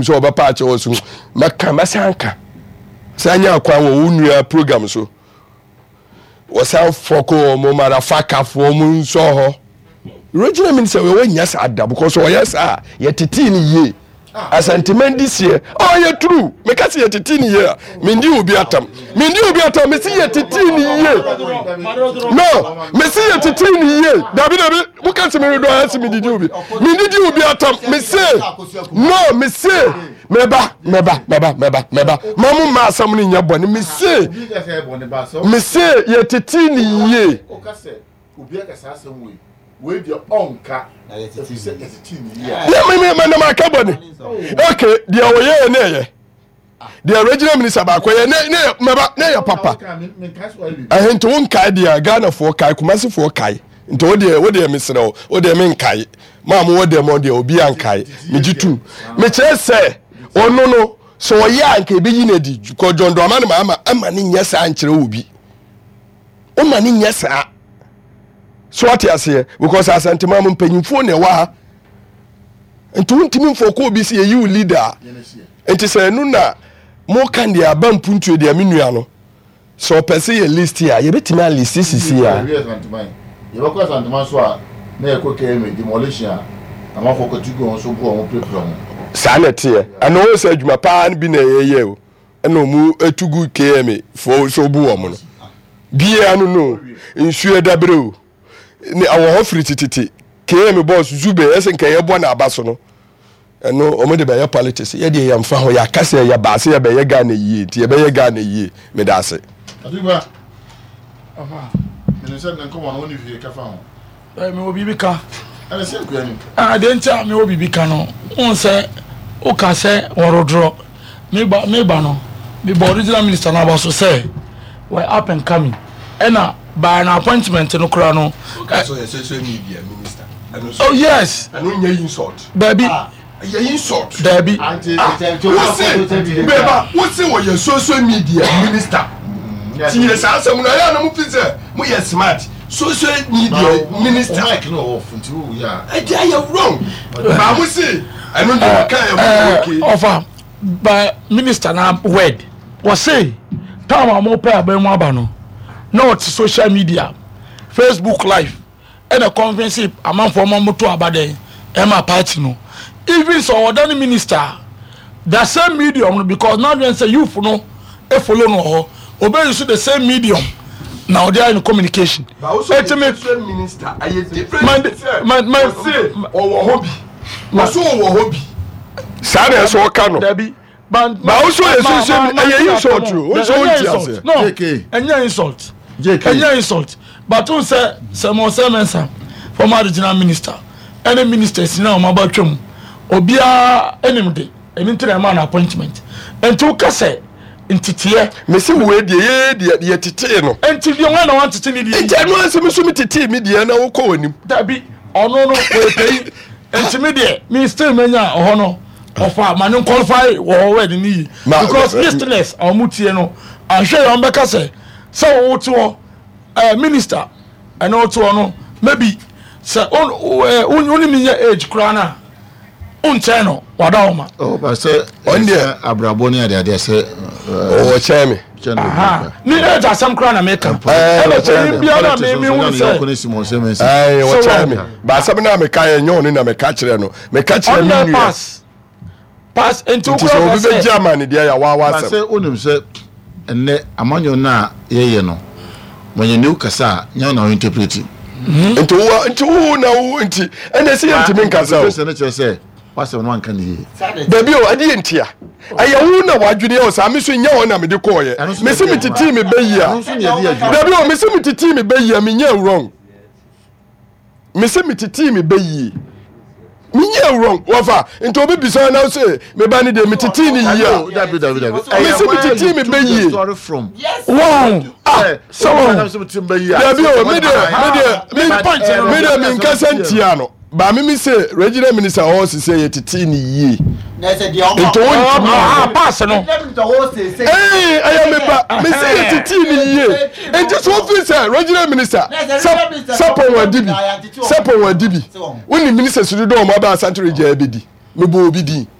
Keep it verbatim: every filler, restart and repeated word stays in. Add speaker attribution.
Speaker 1: nim so oba pa che wo so maka masanka sanya akwa wo unua program so wosan foko mo mara faka fo mo nso ho regional minister we wanya sa ada because o yes ah yetiti ni ye asantiment this year oh yeah true me ka say yetiti ni ye me ndi obi atam me ndi obi atam me say yetiti ni ye no me say yetiti ni ye dabi dabi mo ka say me do ask me ndi obi me ndi obi atam me say no me say meba meba meba meba meba mamu ma asam ni nya boni me say me say yetiti ni ye o ka say obi aka sa asam we we the onka na yetiti ni ye yeah me me na ma ka boni okay dia wo ye na ye the original minister ba ko ye ne ne meba ne ya papa eh nto won kai dia Ghana fo kai Kumasi fo kai nto wo de wo de misre wo de men kai ma mo wo de mo de obi an kai me jitu me kire se ono no so ya anka be yi na di ko jondo amane ma ama ama ni nyesa ankire obi o ma ni nyesa so what you say because asantima mo mpanyimfo ne wa nto ntimi mfo ko obi se you leader enti se nu na mo kan dia ba mpuntu dia menua no so pese ye list ya ye betimi a list sisi ya
Speaker 2: ye ba ko asantima so a na ye ko keme demolition ama fo ko tugo so bu o prepare mo
Speaker 1: sanete ana o se adwuma pa bi na ye ye o ena mu etugu keme fo so bu o mo no bia no no nsu edabre o ni awo hofri tititi keme boss zube esen kan ye bo na abaso no eno o me de be ye politics ye de ye mfa ho ya kase ye baase ye be ye ga na yie ti ye be ye ga na yie me da ase
Speaker 2: adiba aha me se na nkomo na woni fie ka fa ho
Speaker 3: eh me obi bi ka
Speaker 2: ana se ku ani
Speaker 3: ah de ntia me obi bi ka no on se o ka se worodro me ba me ba no me ba original minister na ba so say we up and coming ena by an appointment no kra no
Speaker 1: so ye social media minister
Speaker 3: oh yes
Speaker 1: anu nya insult
Speaker 3: baby
Speaker 1: ye insult
Speaker 3: baby
Speaker 1: beba what's what your social media minister ti ye sa asem no ya na mu fi say mu ye smart social media minister
Speaker 2: like no off nti ya
Speaker 1: e dey you wrong ba mu say anu dey ka ya okay
Speaker 3: offer by minister na word was say time am open abamu aba no not social media Facebook live and a conference among former moto abade Emma party no even so other minister the same medium because now they say you no e follow no obey you the same medium now they are in communication
Speaker 1: but also the same minister I different my my say or hobby na so or hobby sare so kano
Speaker 3: Debbie
Speaker 1: but also the same I insult you also
Speaker 3: no any insult
Speaker 2: J K
Speaker 3: any insult but who say some semensa former regional minister any ministers now mabatwam obia enimde enintere man appointment enti ka say ntitiye
Speaker 1: mesi we de ye de ye tete no
Speaker 3: enti bi won na wan tete ni de
Speaker 1: enti anu ansem so mi tete mi de na wo ko wanim
Speaker 3: dabi ono no we pay enti me de mi still menya oho no ofa man qualify wo word ni because listeners amutie no ahwe yon beka say so wo to uh, minister and also no maybe say on on me age krana on channel wadawma
Speaker 2: oh but say on there abraboni ade ade say
Speaker 1: oh chemi
Speaker 3: aha ni age asam krana make am e say bia na me me hu say
Speaker 1: ai wo chemi ba asam na me ka enyo ni na me ka kire no me ka kire mi nu
Speaker 3: pass pass into
Speaker 1: ko so be German dia ya wa wa asam
Speaker 2: say onim say enne amanyo na yeye no when new kasa nya na interpret
Speaker 1: nti wo nti wo na wo nti ene se yenti men kasa o
Speaker 2: se na che say wase no anka ni
Speaker 1: baby o ade yentia aya wo na wadwene o sa me so nya wo na me de koye me se me titi me bayi a baby o me se me titi me bayi a me nya wrong me se me titi me bayi me nya wrong wafa nti obi bisa na say me ba ni de me titi ni yi a
Speaker 2: dabi dabi dabi
Speaker 1: me se me titi me bayi
Speaker 2: story from
Speaker 3: wow
Speaker 2: ah
Speaker 3: so
Speaker 2: some tim bayi
Speaker 1: baby o me de me de me point me de me nkasa ntia no ba me me say regional minister o say ye titi ni yi
Speaker 4: na say de o
Speaker 3: ah pass no
Speaker 1: eh aya me ba me say ye titi ni yi enti so fi say regional minister sapon wadibi sapon wadibi woni minister su do mo ba Asante Region abedi me bo obi di